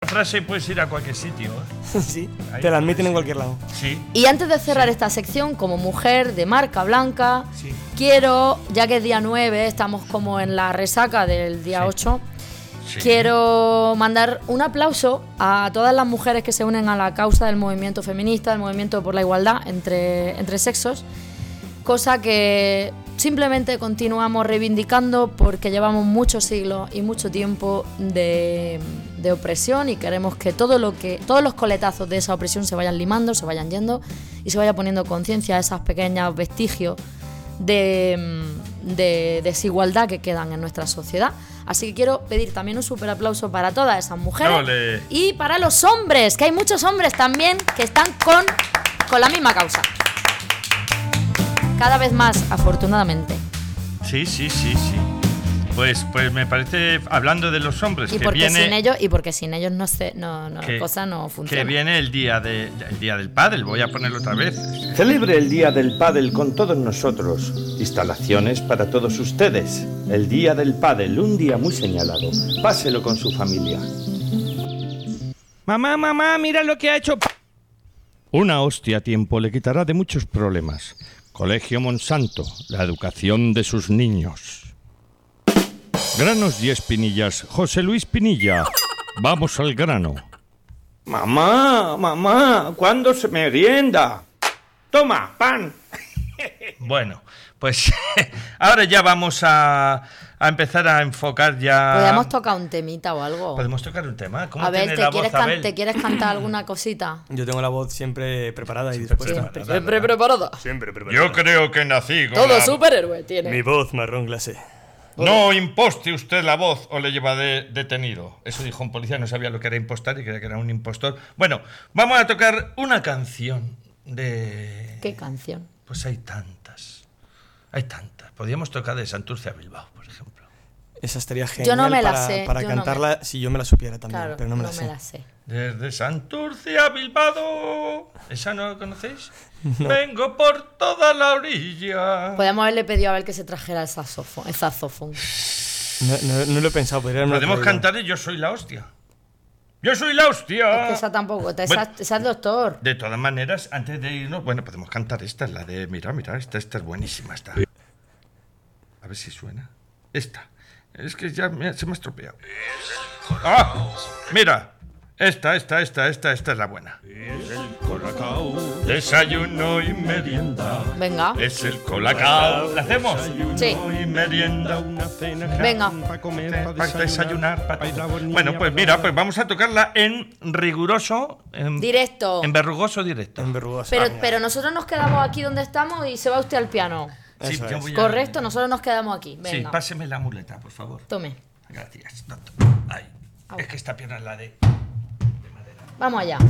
frase puedes ir a cualquier sitio, ¿eh? Sí, te la admiten en cualquier lado. Sí. Y antes de cerrar esta sección, como mujer de marca blanca, quiero, ya que es día 9, estamos como en la resaca del día 8, quiero mandar un aplauso a todas las mujeres que se unen a la causa del movimiento feminista, del movimiento por la igualdad entre sexos, cosa que simplemente continuamos reivindicando porque llevamos muchos siglos y mucho tiempo de opresión y queremos que todos los coletazos de esa opresión se vayan limando, se vayan yendo y se vaya poniendo conciencia a esos pequeños vestigios de desigualdad que quedan en nuestra sociedad. Así que quiero pedir también un súper aplauso para todas esas mujeres. ¡Ole! Y para los hombres, que hay muchos hombres también que están con la misma causa. Cada vez más, afortunadamente. Sí. Pues me parece, hablando de los hombres, Y que porque viene... sin ellos la cosa no funciona. Que viene el día del pádel, voy a ponerlo otra vez. Celebre el Día del Pádel con todos nosotros. Instalaciones para todos ustedes. El Día del Pádel, un día muy señalado. Páselo con su familia. Mamá, mira lo que ha hecho... Una hostia a tiempo le quitará de muchos problemas. Colegio Monsanto, la educación de sus niños. Granos y espinillas, José Luis Pinilla. Vamos al grano. Mamá, ¿cuándo se merienda? Toma, pan. Bueno, pues ahora ya vamos a empezar a enfocar ya... ¿Podemos tocar un temita o algo? ¿Podemos tocar un tema? ¿Cómo A ver, tiene la voz, Abel? ¿te quieres cantar alguna cosita? Yo tengo la voz siempre preparada y dispuesta. Siempre preparada. Siempre preparada. Yo creo que nací con Todo la... superhéroe tiene. Mi voz marrón glacé. No imposte usted la voz o le lleva detenido. Eso dijo un policía, no sabía lo que era impostar y creía que era un impostor. Bueno, vamos a tocar una canción de... ¿Qué canción? Pues hay tantas. Podríamos tocar de Santurce a Bilbao, por ejemplo. Esa estaría genial Yo no me la sé, para cantarla si yo me la supiera también, Claro, pero no me la sé. Desde Santurce a Bilbao. ¿Esa no la conocéis? No. Vengo por toda la orilla. Podríamos haberle pedido a ver que se trajera el saxofón. No lo he pensado. Podemos cantar Yo soy la hostia. ¡Yo soy la hostia! Es que esa tampoco, esa es doctor. De todas maneras, antes de irnos, bueno, podemos cantar esta, la de... Mira, esta es buenísima, esta. A ver si suena. Esta. Es que ya se me ha estropeado. ¡Ah! Mira. Esta es la buena. Es el colacao, desayuno y merienda. Venga. Es el colacao. ¿La hacemos? Sí. Y merienda, una cena. Venga. Para comer, para desayunar. Bueno, pues mira, pues vamos a tocarla en riguroso... Directo. En verrugoso directo. Pero nosotros nos quedamos aquí donde estamos y se va usted al piano. Sí, Correcto, nosotros nos quedamos aquí. Venga. Sí, páseme la muleta, por favor. Tome. Gracias, doctor. Ay, es que esta pierna es la de... Vamos allá.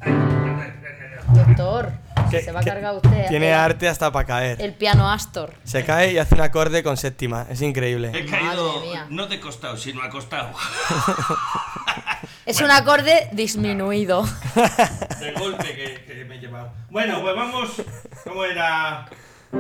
Doctor, se va a cargar usted. Tiene arte hasta para caer. El piano Astor. Se cae y hace un acorde con séptima. Es increíble. He caído no de costado, sino acostado. Es un acorde disminuido. De golpe que me he llevado. Bueno, pues vamos. ¿Cómo era?